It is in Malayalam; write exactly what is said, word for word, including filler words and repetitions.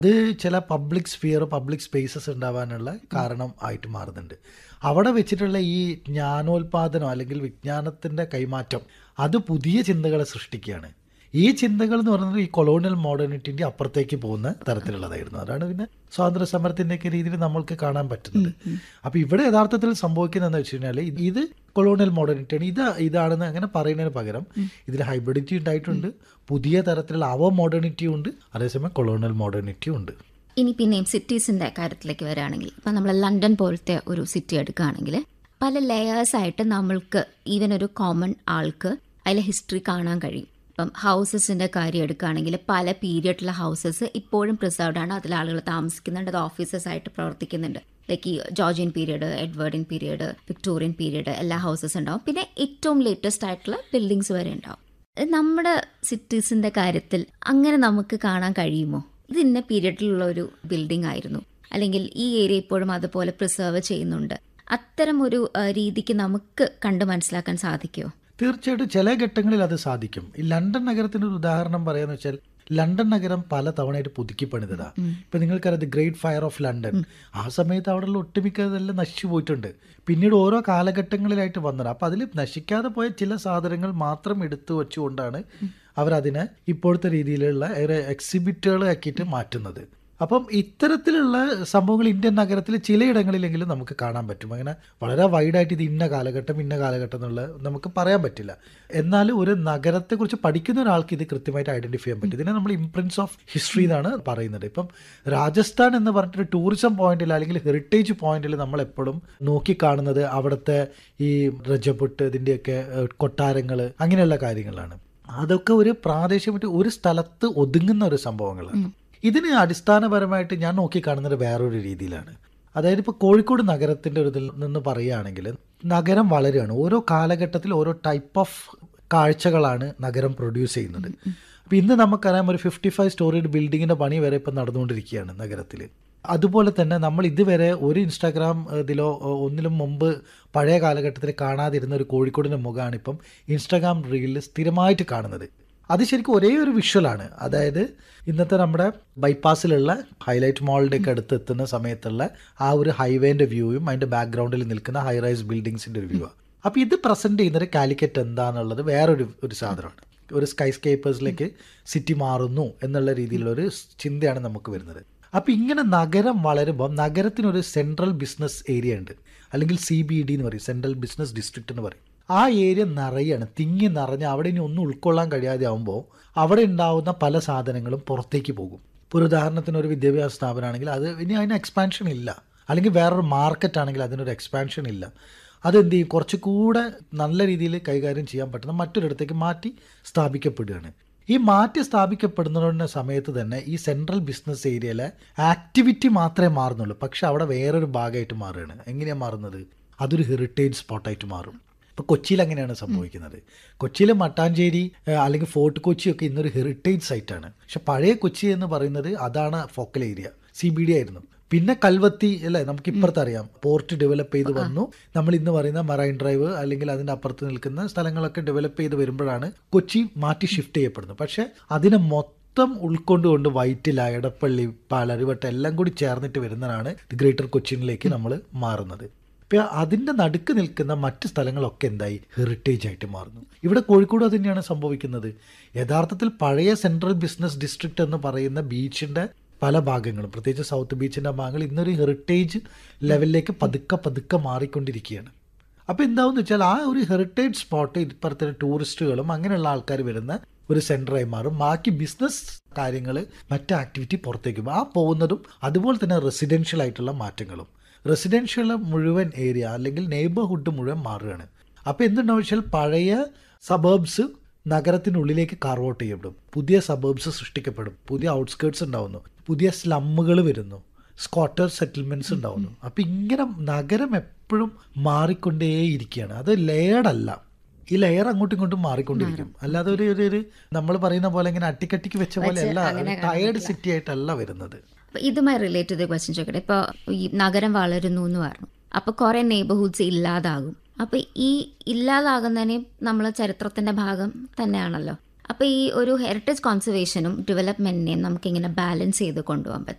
ഇത് ചില പബ്ലിക് സ്ഫിയർ പബ്ലിക് സ്പേസസ് ഉണ്ടാവാനുള്ള കാരണം ആയിട്ട് മാറുന്നുണ്ട്. അവിടെ വെച്ചിട്ടുള്ള ഈ ജ്ഞാനോൽപാദനം അല്ലെങ്കിൽ വിജ്ഞാനത്തിൻ്റെ കൈമാറ്റം അത് പുതിയ ചിന്തകളെ സൃഷ്ടിക്കുകയാണ്. ഈ ചിന്തകൾ എന്ന് പറയുന്നത് ഈ കൊളോണിയൽ മോഡേണിറ്റിൻ്റെ അപ്പുറത്തേക്ക് പോകുന്ന തരത്തിലുള്ളതായിരുന്നു. അതാണ് പിന്നെ സ്വാതന്ത്ര്യ സമരത്തിൻ്റെയൊക്കെ രീതിയിൽ നമ്മൾക്ക് കാണാൻ പറ്റുന്നത്. അപ്പോൾ ഇവിടെ യഥാർത്ഥത്തിൽ സംഭവിക്കുന്നതെന്ന് വെച്ച് കഴിഞ്ഞാൽ ഇത് കൊളോണിയൽ മോഡേണിറ്റിയാണ്, ഇത് ഇതാണെന്ന് അങ്ങനെ പറയുന്നതിന് പകരം ഇതിൽ ഹൈബ്രിഡിറ്റി ഉണ്ടായിട്ടുണ്ട്, പുതിയ തരത്തിലുള്ള അവ മോഡേണിറ്റിയും ഉണ്ട്, അതേസമയം കൊളോണിയൽ മോഡേണിറ്റിയും ഉണ്ട്. ഇനി പിന്നെയും സിറ്റീസിൻ്റെ കാര്യത്തിലേക്ക് വരികയാണെങ്കിൽ ഇപ്പം നമ്മൾ ലണ്ടൻ പോലത്തെ ഒരു സിറ്റി എടുക്കുകയാണെങ്കിൽ പല ലെയേഴ്സായിട്ട് നമ്മൾക്ക് ഈവൻ ഒരു കോമൺ ആൾക്ക് അതിലെ ഹിസ്റ്ററി കാണാൻ കഴിയും. ഇപ്പം ഹൗസസിൻ്റെ കാര്യം എടുക്കുകയാണെങ്കിൽ പല പീരിയഡിലെ ഹൗസസ് ഇപ്പോഴും പ്രിസർവ്ഡ് ആണ്, അതിൽ ആളുകൾ താമസിക്കുന്നുണ്ട്, അത് ഓഫീസസ് ആയിട്ട് പ്രവർത്തിക്കുന്നുണ്ട്. ലൈക്ക് ഈ Georgian period, എഡ്വേർഡിൻ period, Victorian period എല്ലാ ഹൗസസ് ഉണ്ടാവും. പിന്നെ ഏറ്റവും ലേറ്റസ്റ്റ് ആയിട്ടുള്ള ബിൽഡിങ്സ് വരെ ഉണ്ടാവും. നമ്മുടെ സിറ്റീസിൻ്റെ കാര്യത്തിൽ അങ്ങനെ നമുക്ക് കാണാൻ കഴിയുമോ? ഇത് ഇന്ന പീരീഡിലുള്ള ഒരു ബിൽഡിംഗ് ആയിരുന്നു, അല്ലെങ്കിൽ ഈ ഏരിയ ഇപ്പോഴും അതുപോലെ പ്രിസർവ് ചെയ്യുന്നുണ്ട്, അത്തരം ഒരു രീതിക്ക് നമുക്ക് കണ്ട് മനസ്സിലാക്കാൻ സാധിക്കുമോ? തീർച്ചയായിട്ടും ചില ഘട്ടങ്ങളിൽ അത് സാധിക്കും. ഈ ലണ്ടൻ നഗരത്തിൻ്റെ ഒരു ഉദാഹരണം പറയാന്ന് വെച്ചാൽ ലണ്ടൻ നഗരം പല തവണയായിട്ട് പുതുക്കി പണിതതാ. ഇപ്പം നിങ്ങൾക്കറിയാം ഗ്രേറ്റ് ഫയർ ഓഫ് ലണ്ടൻ, ആ സമയത്ത് അവിടെയുള്ള ഒട്ടുമിക്കതെല്ലാം നശിച്ചു പോയിട്ടുണ്ട്. പിന്നീട് ഓരോ കാലഘട്ടങ്ങളിലായിട്ട് വന്നത്. അപ്പം അതിൽ നശിക്കാതെ പോയ ചില സാധനങ്ങൾ മാത്രം എടുത്തു വെച്ചുകൊണ്ടാണ് അവരതിനെ ഇപ്പോഴത്തെ രീതിയിലുള്ള എക്സിബിറ്റുകൾ ആക്കിയിട്ട് മാറ്റുന്നത്. അപ്പം ഇത്തരത്തിലുള്ള സംഭവങ്ങൾ ഇന്ത്യൻ നഗരത്തിൽ ചിലയിടങ്ങളിലെങ്കിലും നമുക്ക് കാണാൻ പറ്റും. അങ്ങനെ വളരെ വൈഡായിട്ട് ഇത് ഇന്ന കാലഘട്ടം ഇന്ന കാലഘട്ടം എന്നുള്ള നമുക്ക് പറയാൻ പറ്റില്ല. എന്നാൽ ഒരു നഗരത്തെക്കുറിച്ച് പഠിക്കുന്ന ഒരാൾക്ക് ഇത് കൃത്യമായിട്ട് ഐഡൻറ്റിഫൈ ചെയ്യാൻ പറ്റും. ഇതിനെ നമ്മൾ ഇംപ്രിൻസ് ഓഫ് ഹിസ്റ്ററി എന്നാണ് പറയുന്നത്. ഇപ്പം രാജസ്ഥാൻ എന്ന് പറഞ്ഞിട്ട് ടൂറിസം പോയിന്റിൽ അല്ലെങ്കിൽ ഹെറിറ്റേജ് പോയിന്റിൽ നമ്മൾ എപ്പോഴും നോക്കിക്കാണുന്നത് അവിടുത്തെ ഈ രജപുട്ട് ഇതിൻ്റെയൊക്കെ കൊട്ടാരങ്ങൾ അങ്ങനെയുള്ള കാര്യങ്ങളാണ്. അതൊക്കെ ഒരു പ്രാദേശികമായിട്ട് ഒരു സ്ഥലത്ത് ഒതുങ്ങുന്ന ഒരു സംഭവങ്ങളാണ്. ഇതിന് അടിസ്ഥാനപരമായിട്ട് ഞാൻ നോക്കിക്കാണുന്നത് വേറൊരു രീതിയിലാണ്. അതായത് ഇപ്പോൾ കോഴിക്കോട് നഗരത്തിൻ്റെ ഒരു ഇതിൽ നിന്ന് പറയുകയാണെങ്കിൽ നഗരം വളരുകയാണ്. ഓരോ കാലഘട്ടത്തിൽ ഓരോ ടൈപ്പ് ഓഫ് കാഴ്ചകളാണ് നഗരം പ്രൊഡ്യൂസ് ചെയ്യുന്നത്. അപ്പോൾ ഇന്ന് നമുക്കറിയാം ഒരു ഫിഫ്റ്റി ഫൈവ് സ്റ്റോറിഡ് ബിൽഡിങ്ങിൻ്റെ പണി വരെ ഇപ്പം നടന്നുകൊണ്ടിരിക്കുകയാണ് നഗരത്തിൽ. അതുപോലെ തന്നെ നമ്മൾ ഇതുവരെ ഒരു ഇൻസ്റ്റാഗ്രാം ഇതിലോ ഒന്നിലും മുമ്പ് പഴയ കാലഘട്ടത്തിൽ കാണാതിരുന്ന ഒരു കോഴിക്കോടിൻ്റെ മുഖമാണ് ഇപ്പം ഇൻസ്റ്റാഗ്രാം റീലിൽ സ്ഥിരമായിട്ട് കാണുന്നത്. അത് ശരിക്കും ഒരേ ഒരു വിഷ്വലാണ്. അതായത് ഇന്നത്തെ നമ്മുടെ ബൈപ്പാസിലുള്ള ഹൈലൈറ്റ് മോളിൻ്റെ ഒക്കെ അടുത്ത് എത്തുന്ന സമയത്തുള്ള ആ ഒരു ഹൈവേൻ്റെ വ്യൂയും അതിൻ്റെ ബാക്ക്ഗ്രൗണ്ടിൽ നിൽക്കുന്ന ഹൈ റൈസ് ബിൽഡിങ്സിൻ്റെ ഒരു വ്യൂ ആണ്. അപ്പോൾ ഇത് പ്രസൻറ്റ് ചെയ്യുന്നത് കാലിക്കറ്റ് എന്താണെന്നുള്ളത് വേറൊരു ഒരു സാധനമാണ്. ഒരു സ്കൈ സ്കേപ്പേഴ്സിലേക്ക് സിറ്റി മാറുന്നു എന്നുള്ള രീതിയിലുള്ളൊരു ചിന്തയാണ് നമുക്ക് വരുന്നത്. അപ്പോൾ ഇങ്ങനെ നഗരം വളരുമ്പോൾ നഗരത്തിനൊരു സെൻട്രൽ ബിസിനസ് ഏരിയ ഉണ്ട്, അല്ലെങ്കിൽ സി ബി ഡി എന്ന് പറയും, സെൻട്രൽ ബിസിനസ് ഡിസ്ട്രിക്റ്റ് എന്ന് പറയും. ആ ഏരിയ നിറയാണ്, തിങ്ങി നിറഞ്ഞ് അവിടെ ഇനി ഒന്നും ഉൾക്കൊള്ളാൻ കഴിയാതെ ആകുമ്പോൾ അവിടെ ഉണ്ടാവുന്ന പല സാധനങ്ങളും പുറത്തേക്ക് പോകും. ഇപ്പോൾ ഒരു ഉദാഹരണത്തിന് ഒരു വിദ്യാഭ്യാസ സ്ഥാപനമാണെങ്കിൽ അത് ഇനി അതിന് എക്സ്പാൻഷൻ ഇല്ല, അല്ലെങ്കിൽ വേറൊരു മാർക്കറ്റ് ആണെങ്കിൽ അതിനൊരു എക്സ്പാൻഷൻ ഇല്ല. അതെന്ത് ചെയ്യും, കുറച്ചുകൂടെ നല്ല രീതിയിൽ കൈകാര്യം ചെയ്യാൻ പറ്റുന്ന മറ്റൊരിടത്തേക്ക് മാറ്റി സ്ഥാപിക്കപ്പെടുകയാണ്. ഈ മാറ്റി സ്ഥാപിക്കപ്പെടുന്ന സമയത്ത് തന്നെ ഈ സെൻട്രൽ ബിസിനസ് ഏരിയയിലെ ആക്ടിവിറ്റി മാത്രമേ മാറുന്നുള്ളൂ, പക്ഷെ അവിടെ വേറൊരു ഭാഗമായിട്ട് മാറുകയാണ്. എങ്ങനെയാണ് മാറുന്നത്? അതൊരു ഹെറിറ്റേജ് സ്പോട്ടായിട്ട് മാറും. ഇപ്പോൾ കൊച്ചിയിൽ അങ്ങനെയാണ് സംഭവിക്കുന്നത്. കൊച്ചിയിലെ മട്ടാഞ്ചേരി അല്ലെങ്കിൽ ഫോർട്ട് കൊച്ചിയൊക്കെ ഇന്നൊരു ഹെറിറ്റേജ് സൈറ്റാണ്. പക്ഷെ പഴയ കൊച്ചി എന്ന് പറയുന്നത് അതാണ് focal area, C B D ആയിരുന്നു. പിന്നെ കൽവത്തി അല്ലേ, നമുക്ക് ഇപ്പുറത്തറിയാം പോർട്ട് ഡെവലപ്പ് ചെയ്ത് വന്നു. നമ്മൾ ഇന്ന് പറയുന്ന മറൈൻ ഡ്രൈവ് അല്ലെങ്കിൽ അതിൻ്റെ അപ്പുറത്ത് നിൽക്കുന്ന സ്ഥലങ്ങളൊക്കെ ഡെവലപ്പ് ചെയ്ത് വരുമ്പോഴാണ് കൊച്ചി മാറ്റി ഷിഫ്റ്റ് ചെയ്യപ്പെടുന്നത്. പക്ഷേ അതിനെ മൊത്തം ഉൾക്കൊണ്ടുകൊണ്ട് വൈറ്റില, എടപ്പള്ളി, പാലാരിവട്ടം എല്ലാം കൂടി ചേർന്നിട്ട് വരുന്നതാണ് ഗ്രേറ്റർ കൊച്ചിനിലേക്ക് നമ്മൾ മാറുന്നത്. ഇപ്പോൾ അതിൻ്റെ നടുക്ക് നിൽക്കുന്ന മറ്റ് സ്ഥലങ്ങളൊക്കെ എന്തായി, ഹെറിറ്റേജ് ആയിട്ട് മാറുന്നു. ഇവിടെ കോഴിക്കോട് അത് തന്നെയാണ് സംഭവിക്കുന്നത്. യഥാർത്ഥത്തിൽ പഴയ സെൻട്രൽ ബിസിനസ് ഡിസ്ട്രിക്റ്റ് എന്ന് പറയുന്ന ബീച്ചിൻ്റെ പല ഭാഗങ്ങളും, പ്രത്യേകിച്ച് സൗത്ത് ബീച്ചിൻ്റെ ഭാഗങ്ങൾ ഇന്നൊരു ഹെറിറ്റേജ് ലെവലിലേക്ക് പതുക്കെ പതുക്കെ മാറിക്കൊണ്ടിരിക്കുകയാണ്. അപ്പോൾ എന്താണെന്ന് വെച്ചാൽ ആ ഒരു ഹെറിറ്റേജ് സ്പോട്ട് ഇപ്പുറത്തെ ടൂറിസ്റ്റുകളും അങ്ങനെയുള്ള ആൾക്കാർ വരുന്ന ഒരു സെൻറ്ററായി മാറും. ബാക്കി ബിസിനസ് കാര്യങ്ങൾ മറ്റ് ആക്ടിവിറ്റി പുറത്തേക്ക് ആ പോകുന്നതും അതുപോലെ തന്നെ റെസിഡൻഷ്യൽ ആയിട്ടുള്ള മാറ്റങ്ങളും. റെസിഡൻഷ്യൽ മുഴുവൻ ഏരിയ അല്ലെങ്കിൽ നെയ്ബർഹുഡ് മുഴുവൻ മാറുകയാണ്. അപ്പോൾ എന്തുണ്ടാവും വെച്ചാൽ പഴയ സബർബ്സ് നഗരത്തിനുള്ളിലേക്ക് കാർവ് ഔട്ട് ചെയ്യപ്പെടും, പുതിയ സബർബ്സ് സൃഷ്ടിക്കപ്പെടും, പുതിയ ഔട്ട്സ്കേർട്സ് ഉണ്ടാവുന്നു, പുതിയ സ്ലമ്മുകൾ വരുന്നു, സ്ക്വാട്ടർ സെറ്റിൽമെൻറ്റ്സ് ഉണ്ടാവുന്നു. അപ്പോൾ ഇങ്ങനെ നഗരം എപ്പോഴും മാറിക്കൊണ്ടേയിരിക്കുകയാണ്. അത് ലെയർഡല്ല, ഈ ലെയർ അങ്ങോട്ടും ഇങ്ങോട്ടും മാറിക്കൊണ്ടിരിക്കും. അല്ലാതെ ഒരു ഒരു നമ്മൾ പറയുന്ന പോലെ ഇങ്ങനെ അട്ടിക്കട്ടിക്ക് വെച്ച പോലെ അല്ല, ടയേർഡ് സിറ്റി ആയിട്ടല്ല വരുന്നത്. ഇതുമായി റിലേറ്റ് ചെയ്ത ക്വസ്റ്റ്യൻ ചോദിക്കട്ടെ. ഇപ്പോൾ ഈ നഗരം വളരുന്നു എന്ന് പറഞ്ഞു, അപ്പോൾ കുറേ നെയ്ബർഹുഡ്സ് ഇല്ലാതാകും. അപ്പോൾ ഈ ഇല്ലാതാകുന്നതിന് നമ്മൾ ചരിത്രത്തിൻ്റെ ഭാഗം തന്നെയാണല്ലോ. അപ്പോൾ ഈ ഒരു ഹെറിറ്റേജ് കോൺസർവേഷനും ഡെവലപ്മെൻറ്റിനെയും നമുക്കിങ്ങനെ ബാലൻസ് ചെയ്ത് കൊണ്ടുപോകാൻ പറ്റും.